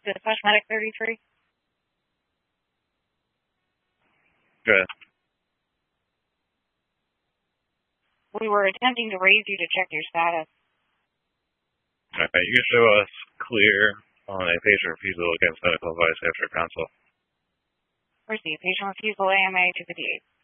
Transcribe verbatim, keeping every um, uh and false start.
Dispatch Medic thirty-three. Good. We were attempting to raise you to check your status. Okay, you can show us clear on a patient refusal against medical advice after consult. Receive patient refusal A M A two fifty-eight.